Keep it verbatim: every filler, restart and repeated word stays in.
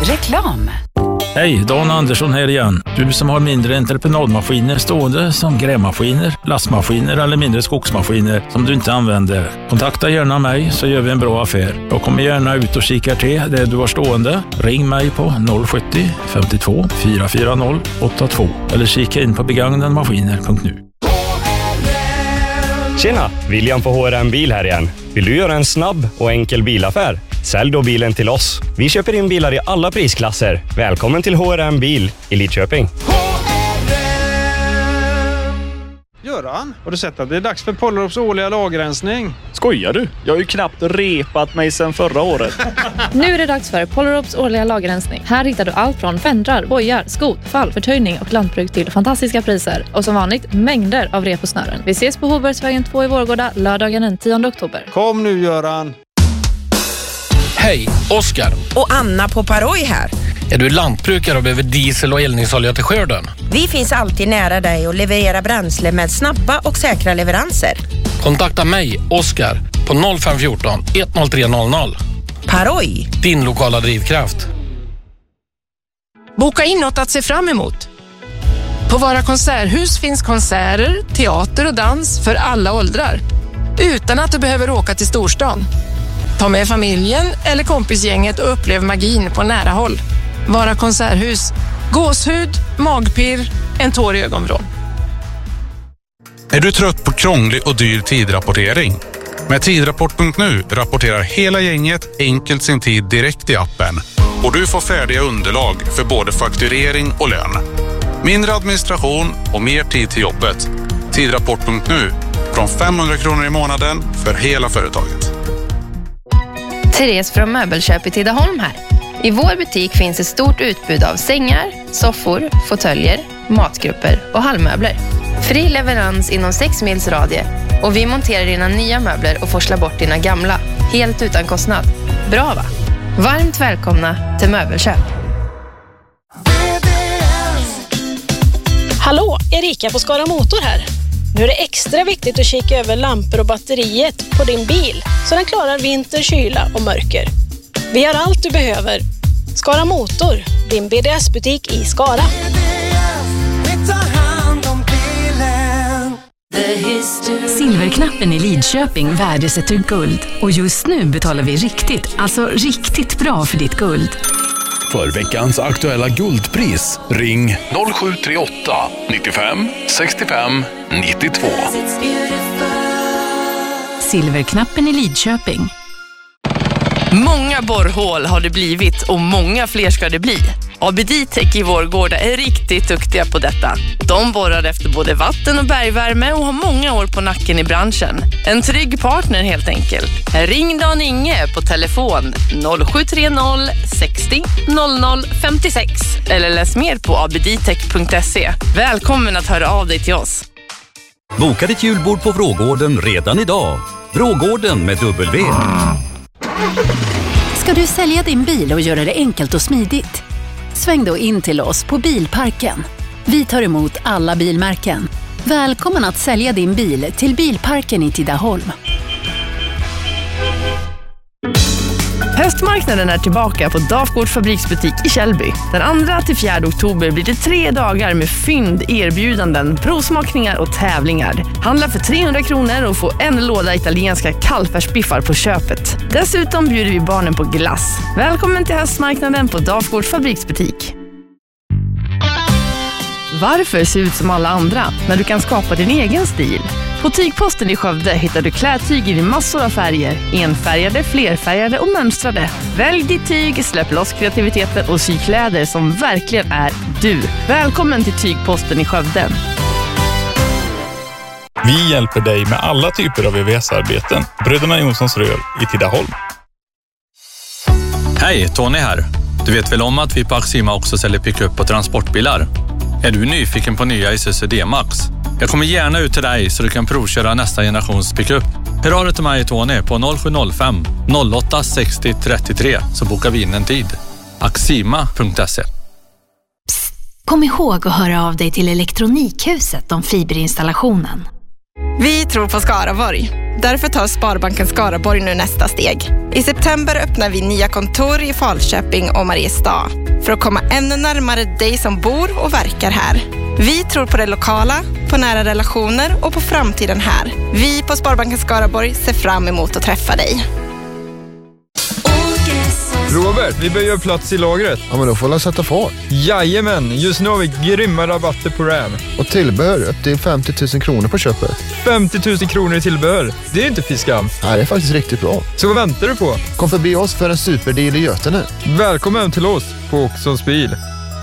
Reklam. Hej, Dan Andersson här igen. Du som har mindre entreprenadmaskiner stående som grävmaskiner, lastmaskiner eller mindre skogsmaskiner som du inte använder. Kontakta gärna mig så gör vi en bra affär. Jag kommer gärna ut och kika till det du har stående. Ring mig på noll sjuttio femtiotvå fyra fyra noll åtta två eller kika in på begagnadmaskiner punkt nu. Tjena, William på H R M Bil här igen. Vill du göra en snabb och enkel bilaffär? Sälj då bilen till oss. Vi köper in bilar i alla prisklasser. Välkommen till H R M Bil i Lidköping. Göran, har du sett att det är dags för Pollerups årliga lagerrensning? Skojar du? Jag har ju knappt repat mig sedan förra året. Nu är det dags för Pollerups årliga lagerrensning. Här hittar du allt från fendrar, bojar, skot, fall, förtöjning och lantbruk till fantastiska priser. Och som vanligt, mängder av rep och snören. Vi ses på Hovbergsvägen två i Vårgårda lördagen den tionde oktober. Kom nu Göran! Hej, Oskar. Och Anna på Paroj här. Är du lantbrukare och behöver diesel och eldningsolja till skörden? Vi finns alltid nära dig och levererar bränsle med snabba och säkra leveranser. Kontakta mig, Oskar, på noll fem ett fyra ett noll tre noll noll. Paroj. Din lokala drivkraft. Boka in något att se fram emot. På Vara konserthus finns konserter, teater och dans för alla åldrar. Utan att du behöver åka till storstan. Ta med familjen eller kompisgänget och upplev magin på nära håll. Vara konserthus. Gåshud, magpirr, en tår i ögonvrån. Är du trött på krånglig och dyr tidrapportering? Med tidrapport punkt nu rapporterar hela gänget enkelt sin tid direkt i appen. Och du får färdiga underlag för både fakturering och lön. Mindre administration och mer tid till jobbet. Tidrapport punkt nu. Från femhundra kronor i månaden för hela företaget. Therese från Möbelköp i Tidaholm här. I vår butik finns ett stort utbud av sängar, soffor, fåtöljer, matgrupper och hallmöbler. Fri leverans inom sex mils radie och vi monterar dina nya möbler och forslar bort dina gamla, helt utan kostnad. Bra va? Varmt välkomna till Möbelköp. Hallå, Erika på Skara Motor här. Nu är det extra viktigt att kika över lampor och batteriet på din bil så den klarar vinter, kyla och mörker. Vi har allt du behöver. Skara Motor, din B D S-butik i Skara. Silverknappen i Lidköping värdesätter guld. Och just nu betalar vi riktigt, alltså riktigt bra för ditt guld. För veckans aktuella guldpris, ring noll sju tre åtta nittiofem sextiofem nittiotvå. Silverknappen i Lidköping. Många borrhål har det blivit och många fler ska det bli. A B D-Tech i Vårgårda är riktigt duktiga på detta. De borrar efter både vatten- och bergvärme och har många år på nacken i branschen. En trygg partner helt enkelt. Ring Dan Inge på telefon noll sju tre noll sextio noll noll femtiosex eller läs mer på a b d tech punkt se. Välkommen att höra av dig till oss. Boka ditt julbord på Vrågården redan idag. Vrågården med W. Ska du sälja din bil och göra det enkelt och smidigt? Sväng då in till oss på Bilparken. Vi tar emot alla bilmärken. Välkommen att sälja din bil till Bilparken i Tidaholm. Höstmarknaden är tillbaka på Dafgårds fabriksbutik i Källby. Den andra till fjärde oktober blir det tre dagar med fynd, erbjudanden, provsmakningar och tävlingar. Handla för trehundra kronor och få en låda italienska kallfärsbiffar på köpet. Dessutom bjuder vi barnen på glass. Välkommen till höstmarknaden på Dafgårds fabriksbutik. Varför se ut som alla andra när du kan skapa din egen stil? På Tygposten i Skövde hittar du klädtyger i massor av färger. Enfärgade, flerfärgade och mönstrade. Välj ditt tyg, släpp loss kreativiteten och sy kläder som verkligen är du. Välkommen till Tygposten i Skövde. Vi hjälper dig med alla typer av V V S-arbeten. Bröderna Jonssons rör i Tidaholm. Hej, Tony här. Du vet väl om att vi på Axima också säljer pick-up och transportbilar? Är du nyfiken på nya Isuzu D-Max? Jag kommer gärna ut till dig så du kan provköra nästa generations pickup. Hör av dig till mig Tony på noll sju noll fem noll åtta sextio trettiotre så bokar vi in en tid. axima punkt se. Psst, kom ihåg att höra av dig till Elektronikhuset om fiberinstallationen. Vi tror på Skaraborg. Därför tar Sparbanken Skaraborg nu nästa steg. I september öppnar vi nya kontor i Falköping och Mariestad för att komma ännu närmare dig som bor och verkar här. Vi tror på det lokala, på nära relationer och på framtiden här. Vi på Sparbanken Skaraborg ser fram emot att träffa dig. Robert, vi behöver plats i lagret. Ja, men då får jag sätta fart. Jajamän, just nu har vi grymma rabatter på RAM. Och tillbehör upp till femtio tusen kronor på köpet. femtio tusen kronor i tillbehör, det är inte fiskam. Nej, det är faktiskt riktigt bra. Så vad väntar du på? Kom förbi oss för en superdeal i Götene. Välkommen till oss på Oxons bil.